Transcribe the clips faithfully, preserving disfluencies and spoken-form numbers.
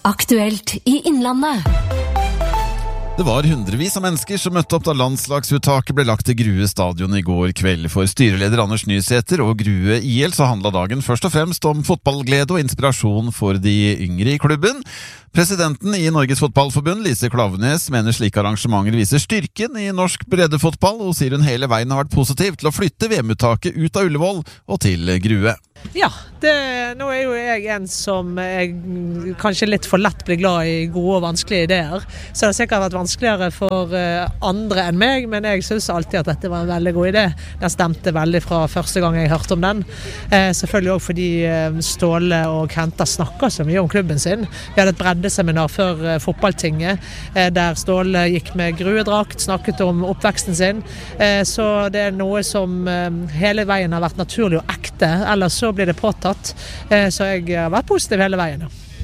Aktuelt i Innlandet. Det var hundrevis av mennesker som møtte opp da landslagsuttaket ble lagt til Grue stadion i går kveld. For styreleder Anders Nysæter og Grue I L så handlet dagen først og fremst om fotballglede og inspirasjon for de yngre i klubben. Presidenten i Norges Fotballforbund, Lise Klaveness, mener slike arrangementer viser styrken i norsk breddefotball, og sier hun hele veien har vært positiv til å flytte V M-uttaket ut av Ullevål og til Grue. Ja, det, nå er jo jeg en som er kanskje litt for lett blir glad i gode og vanskelige ideer, så det har sikkert vært vanskeligere for andre enn meg, men jeg synes alltid at dette var en veldig god idé. Den stemte veldig fra første gang jeg hørte om den. Eh, selvfølgelig også fordi Ståle og Kenta snakker så mye om klubben sin. Vi hadde et breddeseminar før eh, fotballtinget, eh, der Ståle gikk med gruedrakt, snakket om oppveksten sin, eh, så det er noe som eh, hele veien har vært naturlig og ekte, ellers så blir det påtatt, så jeg har vært positiv hele veien.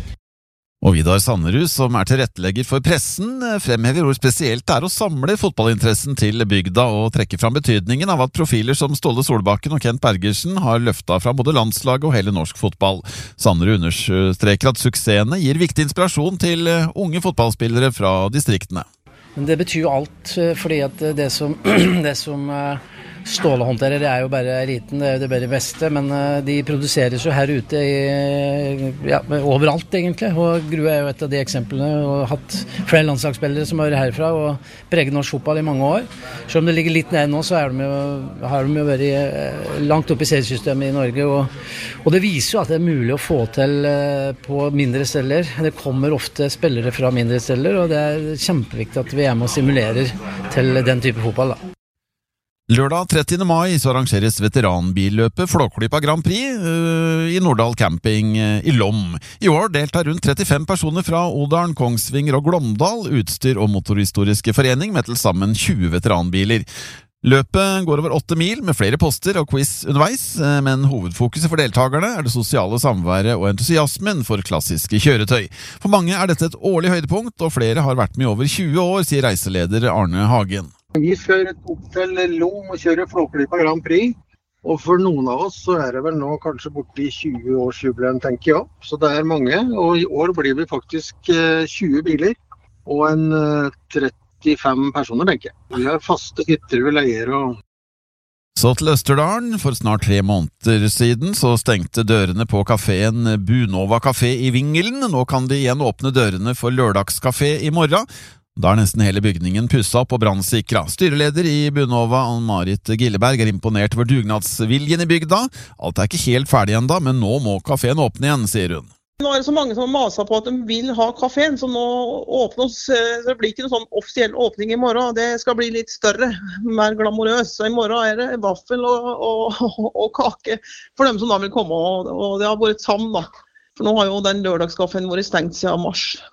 Og Vidar Sanderud, som er tilrettelegger for pressen, fremhever hvor spesielt det er å samle fotballinteressen til bygda og trekke fram betydningen av at profiler som Ståle Solbakken og Kent Bergersen har løftet fra både landslaget og hele norsk fotball. Sanderud understreker at suksessene gir viktig inspirasjon til unge fotballspillere fra distriktene. Men det betyr jo alt, fordi at det som, det som Ståle håndterer, det er jo bare eliten, det er jo det bare beste, men de produseres jo her ute i, ja, overalt egentlig, og Grue er jo et av de eksemplene, og har hatt flere landslagsspillere som har vært herfra og preget norsk fotball i mange år. Så om det ligger litt ned nå, så er de jo, har de jo vært langt opp i seriesystemet i Norge, og, og det viser jo at det er mulig å få til på mindre steder. Det kommer ofte spillere fra mindre steder, og det er kjempeviktig at vi er med og stimulerer til den type fotball da. Lørdag trettiende mai så arrangeres veteranbilløpet Flåklypa Grand Prix uh, i Nordahl Camping uh, i Lom. I år deltar rundt trettifem personer fra Odalen, Kongsvinger og Glåmdal, utstyr- og motorhistoriske forening med til sammen tjue veteranbiler. Løpet går over åtte mil med flere poster og quiz underveis, uh, men hovedfokuset for deltakerne er det sosiale samværet og entusiasmen for klassiske kjøretøy. For mange er dette et årlig høydepunkt, og flere har vært med i over tjue år, sier reiseleder Arne Hagen. Vi skal opp til Lom og kjøre Flåklypa Grand Prix, og for noen av oss så er det vel nå kanskje borte i tjue årsjubileum, tenker jeg. Så det er mange, og i år blir vi faktisk tjue biler og en trettifem personer, tenker jeg. Vi har faste hytter vi leier og... Så til Østerdalen. For snart tre måneder siden så stengte dørene på kaféen Bunova Café i Vingelen. Nå kan de igjen åpne dørene for lørdagskafé i morgen. Da er nesten hele bygningen pusset opp og brannsikra. Styreleder i Bunova, Ann-Marit Gilleberg, er imponert over dugnadsviljen i bygda. Alt er ikke helt ferdig enda, men nå må kaféen åpne igjen, sier hun. Nå er det så mange som har maset på at de vil ha kaféen, så nå åpnes, det blir ikke noen sånn offisiell åpning i morgen. Det skal bli litt større, mer glamorøs. Så i morgen er det vaffel og, og, og, og kake for dem som da vil komme, og, og det har vært sammen da. For nå har jo den lørdagskaffen vært stengt siden mars.